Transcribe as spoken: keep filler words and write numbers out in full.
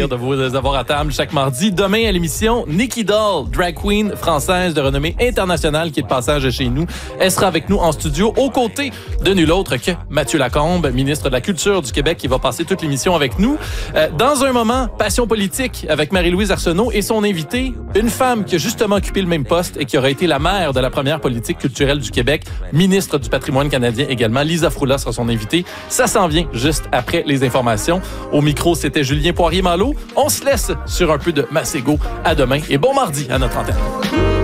plaisir de vous avoir à table chaque mardi. Demain à l'émission, Nikki Doll, drag queen française de renommée internationale qui est de passage chez nous. Elle sera avec nous en studio aux côtés de nul autre que Mathieu Lacombe, ministre de la Culture du Québec, qui va passer toute l'émission avec nous. Euh, dans un moment, Passion politique avec Marie-Louise Arsenault et son invitée, une femme qui a justement occupé le même poste et qui aura été la mère de la première politique culturelle du Québec, ministre du patrimoine canadien également. Lisa Froula sera son invitée. Ça s'en vient juste après les informations. Au micro, c'était Julien Poirier-Malo. On se laisse sur un peu de Masségo. À demain et bon mardi à notre antenne.